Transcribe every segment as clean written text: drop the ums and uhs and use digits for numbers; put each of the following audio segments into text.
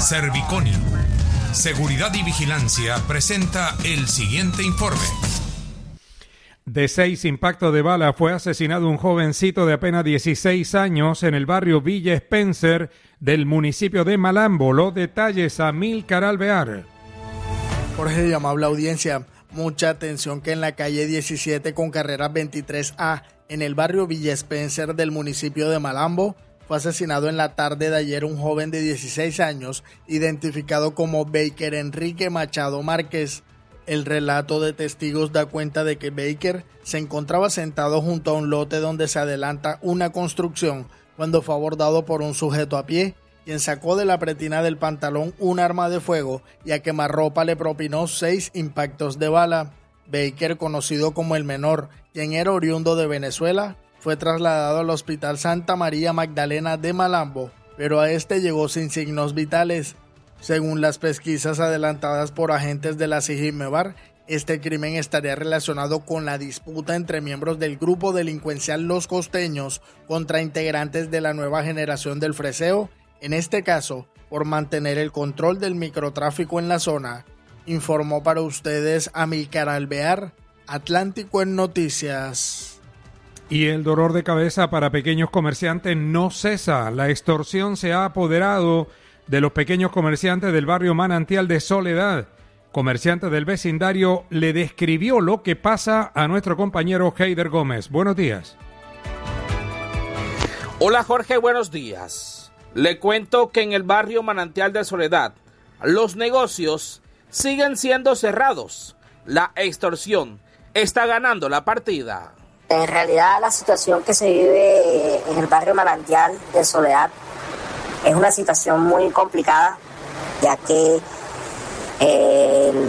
Serviconi, Seguridad y Vigilancia, presenta el siguiente informe. De 6 impactos de bala fue asesinado un jovencito de apenas 16 años en el barrio Villa Spencer del municipio de Malambo. Los detalles a Amílcar Alvear. Jorge y amable audiencia, mucha atención que en la calle 17 con carrera 23A en el barrio Villa Spencer del municipio de Malambo fue asesinado en la tarde de ayer un joven de 16 años identificado como Baker Enrique Machado Márquez. El relato de testigos da cuenta de que Baker se encontraba sentado junto a un lote donde se adelanta una construcción cuando fue abordado por un sujeto a pie, quien sacó de la pretina del pantalón un arma de fuego y a quemarropa le propinó 6 impactos de bala. Baker, conocido como el Menor, quien era oriundo de Venezuela, fue trasladado al Hospital Santa María Magdalena de Malambo, pero a este llegó sin signos vitales. Según las pesquisas adelantadas por agentes de la SIJIN-MEBAR, este crimen estaría relacionado con la disputa entre miembros del grupo delincuencial Los Costeños contra integrantes de la nueva generación del freseo, en este caso, por mantener el control del microtráfico en la zona. Informó para ustedes Amílcar Alvear, Atlántico en Noticias. Y el dolor de cabeza para pequeños comerciantes no cesa. La extorsión se ha apoderado de los pequeños comerciantes del barrio Manantial de Soledad. Comerciante del vecindario le describió lo que pasa a nuestro compañero Heider Gómez. Buenos días. Hola Jorge, buenos días. Le cuento que en el barrio Manantial de Soledad, los negocios siguen siendo cerrados. La extorsión está ganando la partida. En realidad la situación que se vive en el barrio Manantial de Soledad es una situación muy complicada, ya que el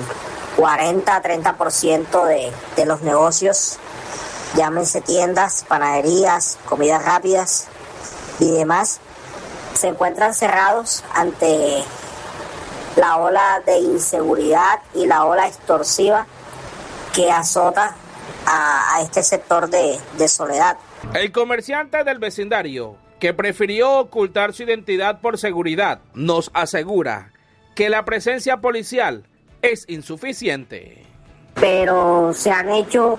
40-30% de los negocios, llámense tiendas, panaderías, comidas rápidas y demás, se encuentran cerrados ante la ola de inseguridad y la ola extorsiva que azota a este sector de Soledad. El comerciante del vecindario, que prefirió ocultar su identidad por seguridad, nos asegura que la presencia policial es insuficiente. Pero se han hecho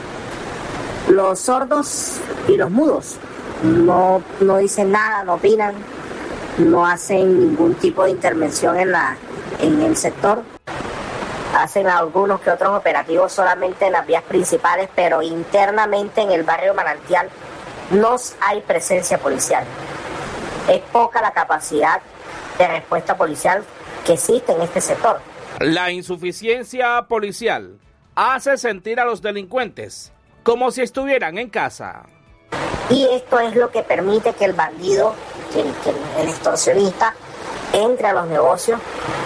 los sordos y los mudos. No dicen nada, no opinan, no hacen ningún tipo de intervención en el sector. Hacen algunos que otros operativos solamente en las vías principales, pero internamente en el barrio Manantial no hay presencia policial. Es poca la capacidad de respuesta policial que existe en este sector. La insuficiencia policial hace sentir a los delincuentes como si estuvieran en casa. Y esto es lo que permite que el bandido, que el extorsionista, entre a los negocios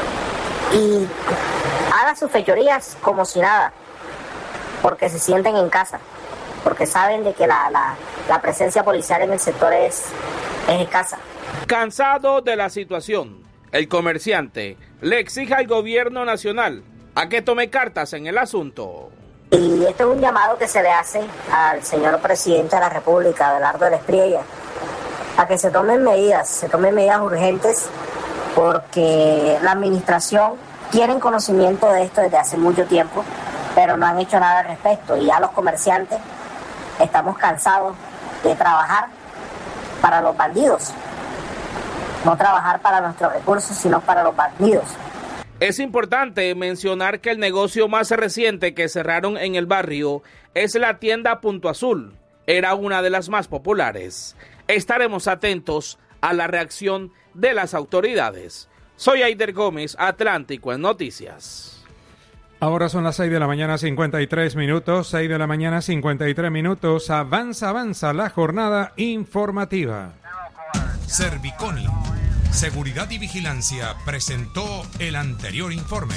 y haga sus fechorías como si nada, porque se sienten en casa, porque saben de que la presencia policial en el sector es escasa. Cansado de la situación, el comerciante le exige al gobierno nacional a que tome cartas en el asunto. Y este es un llamado que se le hace al señor presidente de la República, Abelardo Espriella, a que se tomen medidas urgentes, porque la administración tiene conocimiento de esto desde hace mucho tiempo, pero no han hecho nada al respecto. Y ya los comerciantes estamos cansados de trabajar para los bandidos, no trabajar para nuestros recursos, sino para los bandidos. Es importante mencionar que el negocio más reciente que cerraron en el barrio es la tienda Punto Azul. Era una de las más populares. Estaremos atentos a la reacción de las autoridades. Soy Heider Gómez, Atlántico en Noticias. Ahora son las 6 de la mañana, 53 minutos. 6 de la mañana, 53 minutos. Avanza la jornada informativa. Serviconi, Seguridad y Vigilancia, presentó el anterior informe.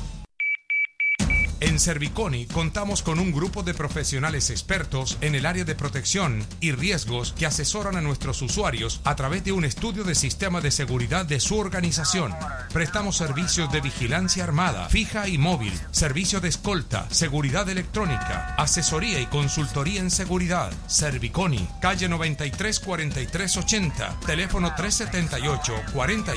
En Serviconi contamos con un grupo de profesionales expertos en el área de protección y riesgos que asesoran a nuestros usuarios a través de un estudio de sistema de seguridad de su organización. Prestamos servicios de vigilancia armada, fija y móvil, servicio de escolta, seguridad electrónica, asesoría y consultoría en seguridad. Serviconi, calle 93 4380, teléfono 378 40